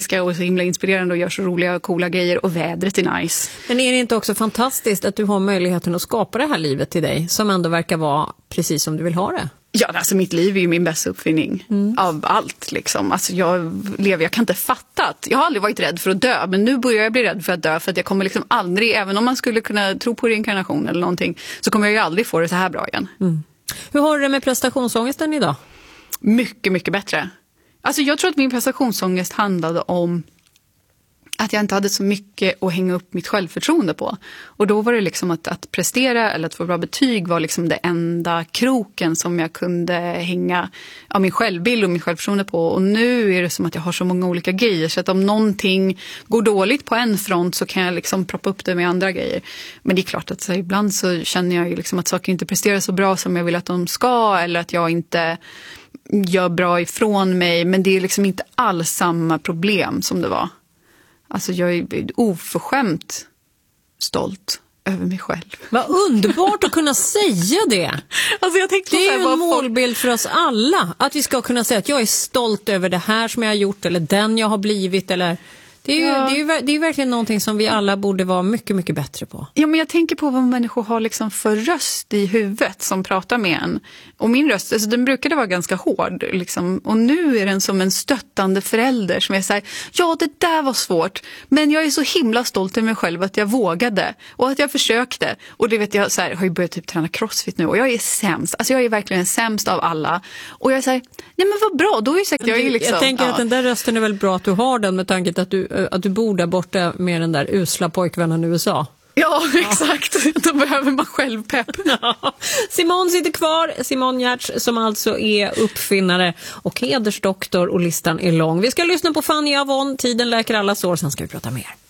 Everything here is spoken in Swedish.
fantastiska och så himla inspirerande och gör så roliga och coola grejer och vädret är nice. Men är det inte också fantastiskt att du har möjligheten att skapa det här livet till dig som ändå verkar vara precis som du vill ha det? Ja, alltså mitt liv är ju min bästa uppfinning av allt liksom. Alltså jag kan inte fatta att jag har aldrig varit rädd för att dö, men nu börjar jag bli rädd för att dö för att jag kommer liksom aldrig, även om man skulle kunna tro på reinkarnation eller någonting, så kommer jag ju aldrig få det så här bra igen. Hur har du det med prestationsångesten idag? Mycket, mycket bättre. Alltså jag tror att min prestationsångest handlade om att jag inte hade så mycket att hänga upp mitt självförtroende på. Och då var det liksom att prestera eller att få bra betyg var liksom det enda kroken som jag kunde hänga min självbild och mitt självförtroende på. Och nu är det som att jag har så många olika grejer så att om någonting går dåligt på en front så kan jag liksom proppa upp det med andra grejer. Men det är klart att så ibland så känner jag ju liksom att saker inte presterar så bra som jag vill att de ska eller att jag inte gör bra ifrån mig. Men det är liksom inte alls samma problem som det var. Alltså jag är oförskämt stolt över mig själv. Vad underbart att kunna säga det. Alltså jag tänkte det är ju en målbild för oss alla. Att vi ska kunna säga att jag är stolt över det här som jag har gjort eller den jag har blivit eller... Det är ju verkligen någonting som vi alla borde vara mycket, mycket bättre på. Ja, men jag tänker på vad människor har liksom för röst i huvudet som pratar med en. Och min röst, alltså, den brukade vara ganska hård. Liksom. Och nu är den som en stöttande förälder som är så här, ja det där var svårt. Men jag är så himla stolt över mig själv att jag vågade. Och att jag försökte. Och det vet jag, så här, har ju börjat typ träna crossfit nu. Och jag är sämst. Alltså jag är verkligen sämst av alla. Och jag säger, nej men vad bra. Då är säkert, jag tänker att den där rösten är väl bra att du har den med tanke att du bor där borta med den där usla pojkvännen i USA. Ja, exakt. Då behöver man själv pepp. Ja. Simon sitter kvar. Simon Giertz som alltså är uppfinnare och hedersdoktor och listan är lång. Vi ska lyssna på Fanny Avon. Tiden läker alla sår, sen ska vi prata mer.